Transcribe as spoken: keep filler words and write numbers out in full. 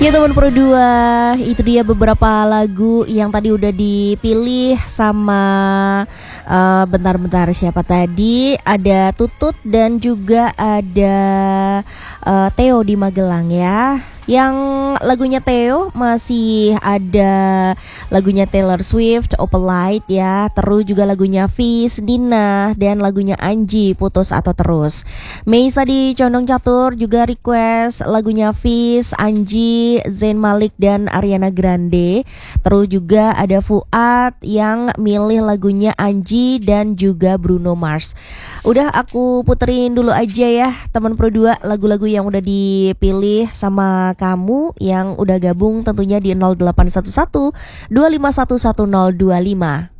Ya teman Pro dua, itu dia beberapa lagu yang tadi udah dipilih sama uh, bentar-bentar siapa tadi? Ada Tutut dan juga ada uh, Theo di Magelang ya. Yang lagunya Theo masih ada lagunya Taylor Swift, Opalite ya. Terus juga lagunya Fis, Dina, dan lagunya Anji, Putus Atau Terus. Meisa di Condong Catur juga request lagunya Fis, Anji, Zayn Malik, dan Ariana Grande. Terus juga ada Fuad yang milih lagunya Anji dan juga Bruno Mars. Udah aku puterin dulu aja ya teman Pro dua lagu-lagu yang udah dipilih sama kamu yang udah gabung tentunya di nol delapan satu satu dua lima satu satu nol dua lima.